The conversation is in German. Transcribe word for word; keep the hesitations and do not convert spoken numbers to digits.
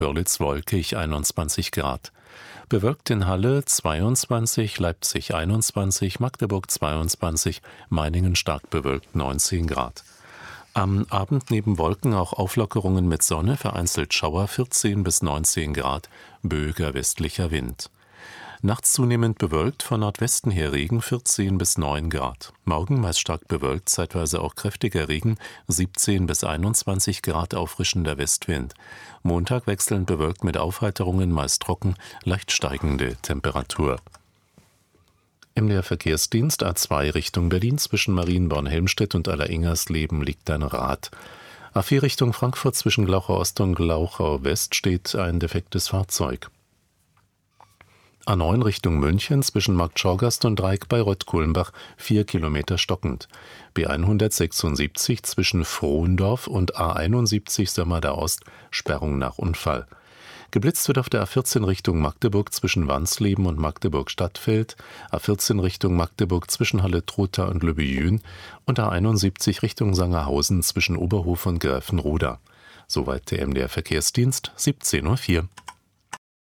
Wörlitz wolkig einundzwanzig Grad. Bewölkt in Halle zweiundzwanzig, Leipzig einundzwanzig, Magdeburg zweiundzwanzig, Meiningen stark bewölkt neunzehn Grad. Am Abend neben Wolken auch Auflockerungen mit Sonne, vereinzelt Schauer vierzehn bis neunzehn Grad, böiger westlicher Wind. Nachts zunehmend bewölkt, von Nordwesten her Regen vierzehn bis neun Grad. Morgen meist stark bewölkt, zeitweise auch kräftiger Regen, siebzehn bis einundzwanzig Grad auffrischender Westwind. Montag wechselnd bewölkt mit Aufheiterungen, meist trocken, leicht steigende Temperatur. Im Leerverkehrsdienst A zwei Richtung Berlin zwischen Marienborn-Helmstedt und Alleringers-Leben liegt ein Rad. A vier Richtung Frankfurt zwischen Glauchau Ost und Glauchau West steht ein defektes Fahrzeug. A neun Richtung München zwischen Markt Schorgast und Dreieck bei Röttkuhlenbach vier Kilometer stockend. B hundertsechsundsiebzig zwischen Frohendorf und A einundsiebzig Sömmerda Ost Sperrung nach Unfall. Geblitzt wird auf der A vierzehn Richtung Magdeburg zwischen Wansleben und Magdeburg-Stadtfeld, A vierzehn Richtung Magdeburg zwischen Halle-Trotha und Lübbejün und A einundsiebzig Richtung Sangerhausen zwischen Oberhof und Gräfenroda. Soweit der M D R Verkehrsdienst, siebzehn Uhr vier.